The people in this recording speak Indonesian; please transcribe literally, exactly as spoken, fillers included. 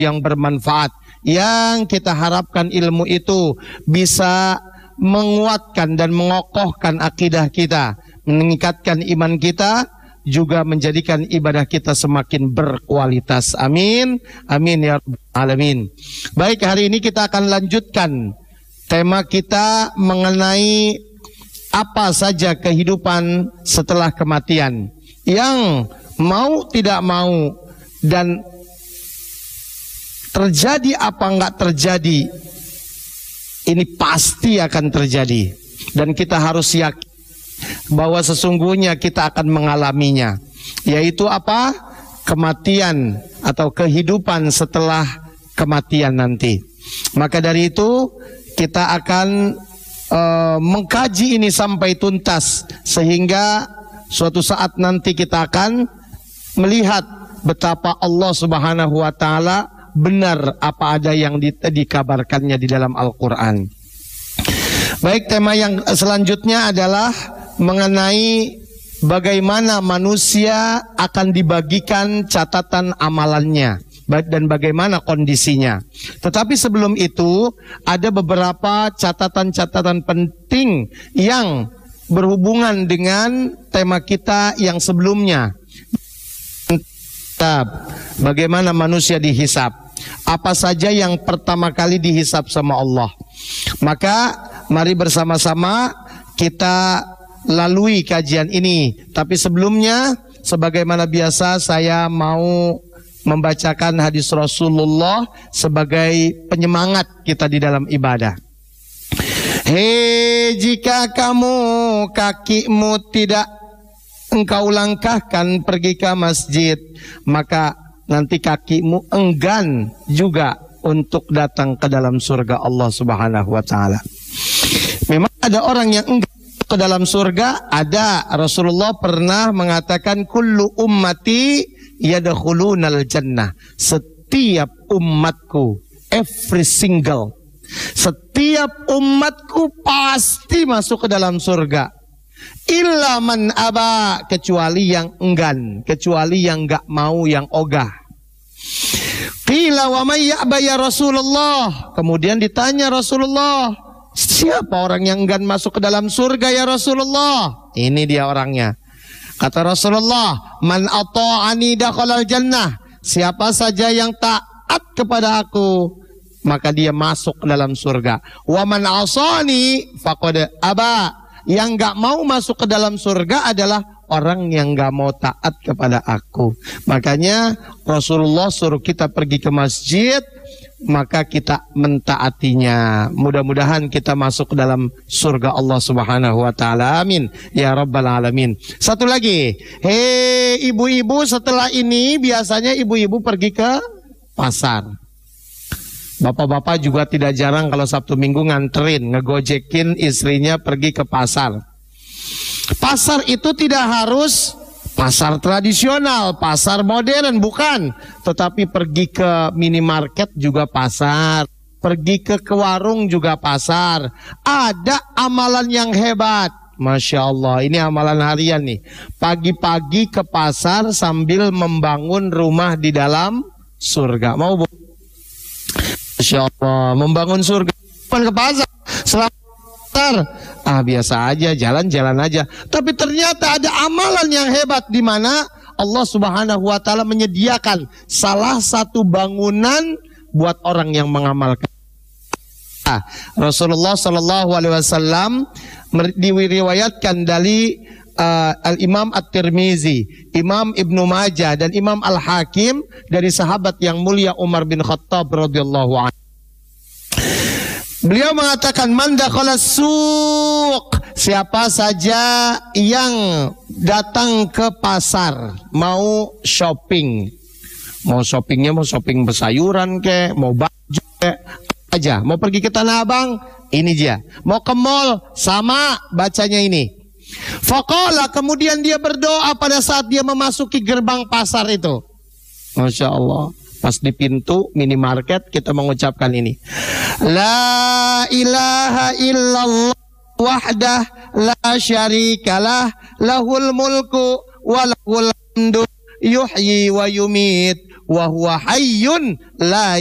yang bermanfaat, yang kita harapkan ilmu itu bisa menguatkan dan mengokohkan akidah kita, meningkatkan iman kita, juga menjadikan ibadah kita semakin berkualitas. Amin, amin ya rabbal alamin. Baik, hari ini kita akan lanjutkan tema kita mengenai apa saja kehidupan setelah kematian. Yang mau tidak mau dan terjadi apa enggak terjadi, ini pasti akan terjadi. Dan kita harus yakin bahwa sesungguhnya kita akan mengalaminya. Yaitu apa? Kematian atau kehidupan setelah kematian nanti. Maka dari itu kita akan uh, mengkaji ini sampai tuntas, sehingga suatu saat nanti kita akan melihat betapa Allah Subhanahu wa taala benar apa ada yang di, dikabarkannya di dalam Al-Quran. Baik, tema yang selanjutnya adalah mengenai bagaimana manusia akan dibagikan catatan amalannya dan bagaimana kondisinya. Tetapi sebelum itu ada beberapa catatan-catatan penting yang berhubungan dengan tema kita yang sebelumnya. Bagaimana manusia dihisab, apa saja yang pertama kali dihisab sama Allah. Maka mari bersama-sama kita lalui kajian ini. Tapi sebelumnya, sebagaimana biasa, saya mau membacakan hadis Rasulullah sebagai penyemangat kita di dalam ibadah. Hei, jika kamu kakimu tidak engkau langkahkan pergi ke masjid, maka nanti kakimu enggan juga untuk datang ke dalam surga Allah Subhanahu wa taala. Memang ada orang yang enggan ke dalam surga, ada. Rasulullah pernah mengatakan kullu ummati yadkhulunal jannah. Setiap umatku, every single, setiap umatku pasti masuk ke dalam surga. Illa man aba, kecuali yang enggan, kecuali yang enggak mau, yang ogah. Qila wa may ya'ba ya Rasulullah. Kemudian ditanya Rasulullah, siapa orang yang enggan masuk ke dalam surga ya Rasulullah? Ini dia orangnya. Kata Rasulullah, man ata'ani dakhalal jannah. Siapa saja yang taat kepada aku, maka dia masuk ke dalam surga. Wa man asani faqad aba. Yang gak mau masuk ke dalam surga adalah orang yang gak mau taat kepada aku. Makanya Rasulullah suruh kita pergi ke masjid, maka kita mentaatinya. Mudah-mudahan kita masuk ke dalam surga Allah Subhanahu wa taala. Amin ya rabbal alamin. Satu lagi, hei ibu-ibu, setelah ini biasanya ibu-ibu pergi ke pasar. Bapak-bapak juga tidak jarang kalau Sabtu Minggu nganterin, ngegojekin istrinya pergi ke pasar. Pasar itu tidak harus pasar tradisional, pasar modern, bukan. Tetapi pergi ke minimarket juga pasar, pergi ke, ke warung juga pasar. Ada amalan yang hebat. Masya Allah, ini amalan harian nih. Pagi-pagi ke pasar sambil membangun rumah di dalam surga. Mau bu? Masya Allah, membangun surga bukan ke pasar, selamat. Ah, biasa aja, jalan-jalan aja. Tapi ternyata ada amalan yang hebat, di mana Allah Subhanahu wa taala menyediakan salah satu bangunan buat orang yang mengamalkan. Ah, Rasulullah Shallallahu alaihi wasallam diriwayatkan dari uh, Al-Imam At-Tirmizi, Imam Ibnu Majah, dan Imam Al-Hakim dari sahabat yang mulia Umar bin Khattab radhiyallahu anhu. Beliau mengatakan, man dakhala suq, siapa saja yang datang ke pasar mau shopping, mau shoppingnya mau shopping bersayuran ke, mau baju ke, aja, mau pergi ke Tanah Abang, ini dia, mau ke mall, sama bacanya ini. Faqala, kemudian dia berdoa pada saat dia memasuki gerbang pasar itu. Masya Allah. Pas di pintu minimarket kita mengucapkan ini. La ilaha illallah wahdah la syarikalah lahul mulku wa lahul hamdu yuhyi wa yumit wa huwa hayyun la